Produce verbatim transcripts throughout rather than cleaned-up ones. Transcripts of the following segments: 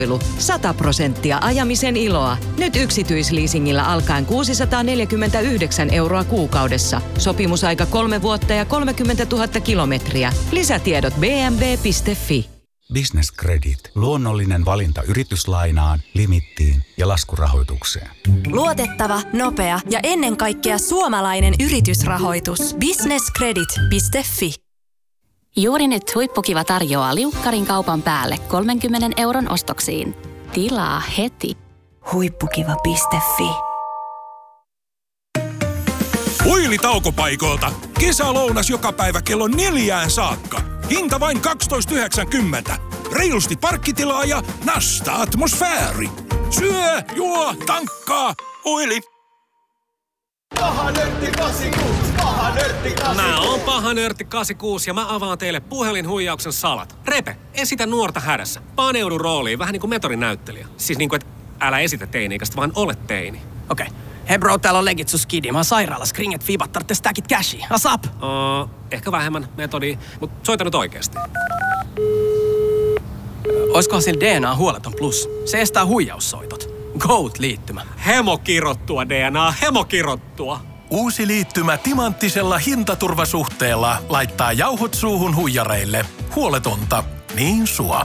sata prosenttia ajamisen iloa. Nyt yksityisleasingillä alkaen kuusisataaneljäkymmentäyhdeksän euroa kuukaudessa. Sopimusaika kolme vuotta ja kolmekymmentätuhatta kilometriä. Lisätiedot b m w piste f i. Business Credit. Luonnollinen valinta yrityslainaan, limittiin ja laskurahoitukseen. Luotettava, nopea ja ennen kaikkea suomalainen yritysrahoitus. business credit piste f i. Juuri nyt Huippukiva tarjoaa liukkarin kaupan päälle kolmenkymmenen euron ostoksiin. Tilaa heti. Huippukiva piste f i. Huilitaukopaikolta. Kesälounas joka päivä kello neljään saakka. Hinta vain kaksitoista yhdeksänkymmentä. Reilusti parkkitilaa ja nasta atmosfääri. Syö, juo, tankkaa, huili. Paha nörtti kahdeksankymmentäkuusi, paha nörtti kahdeksankymmentäkuusi. Mä oon paha nörtti kahdeksankymmentäkuusi ja mä avaan teille puhelinhuijauksen salat. Repe, esitä nuorta hädässä. Paneudu rooliin, vähän niin kuin metorinäyttelijä. Siis niin kuin, että älä esitä teini-ikäistä, vaan ole teini. Okei. Okay. Hei bro, täällä on legit sus kidi. Mä oon sairaalas, kringet fiibat, tarvitse stackit cashia. Asap! Uh, ehkä vähemmän metodia, mut soita nyt oikeesti. Oiskohan sillä D N A huoleton plus? Se estää huijaussoitot. Goat-liittymä. Hemokirottua D N A, hemokirottua. Uusi liittymä timanttisella hintaturvasuhteella laittaa jauhot suuhun huijareille. Huoletonta, niin sua.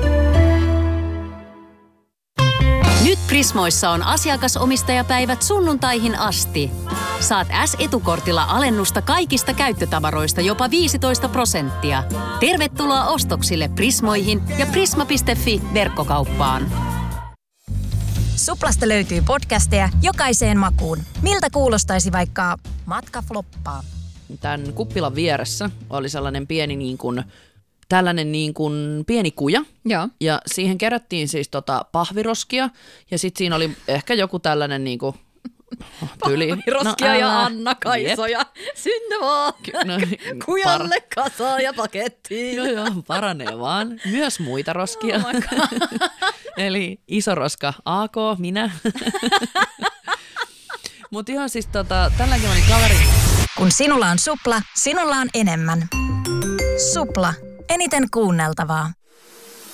Nyt Prismoissa on asiakasomistajapäivät sunnuntaihin asti. Saat S-etukortilla alennusta kaikista käyttötavaroista jopa viisitoista prosenttia. Tervetuloa ostoksille Prismoihin ja prisma piste f i verkkokauppaan. Suplasta löytyy podcasteja jokaiseen makuun. Miltä kuulostaisi vaikka matka floppaa? Tämän kuppilan vieressä oli sellainen pieni niin kuin, tällainen niin kuin pieni kuja. Joo. Ja siihen kerättiin siis tota pahviroskia ja sitten siinä oli ehkä joku tällainen niin kuin tyli. Pahviroskia no, ja Anna-Kaisoja. Sinne vaan. No, Kujalle par... kasaan ja pakettiin. Joo, joo, paranee vaan. Myös muita roskia. Oh Eli iso roska A K, minä. Mutta ihan siis tota, tälläkin oli kaveri. Kun sinulla on Supla, sinulla on enemmän. Supla. Eniten kuunneltavaa.